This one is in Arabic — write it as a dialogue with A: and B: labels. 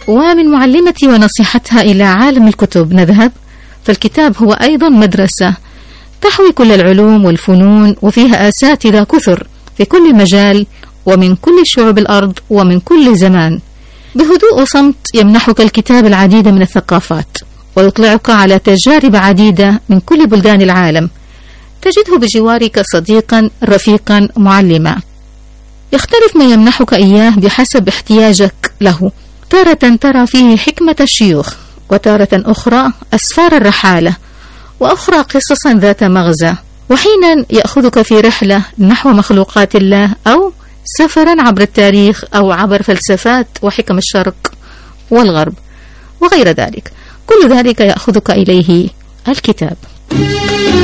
A: ومن معلمتي ونصيحتها إلى عالم الكتب نذهب، فالكتاب هو أيضا مدرسة تحوي كل العلوم والفنون، وفيها أساتذة كثر في كل مجال ومن كل شعوب الأرض ومن كل زمان. بهدوء وصمت يمنحك الكتاب العديد من الثقافات، ويطلعك على تجارب عديدة من كل بلدان العالم. تجده بجوارك صديقا رفيقا معلما. يختلف ما يمنحك إياه بحسب احتياجك له. تارة ترى فيه حكمة الشيوخ، وتارة أخرى أسفار الرحالة، وأخرى قصصا ذات مغزى، وحينا يأخذك في رحلة نحو مخلوقات الله، أو سفرا عبر التاريخ، أو عبر فلسفات وحكم الشرق والغرب وغير ذلك. كل ذلك يأخذك إليه الكتاب.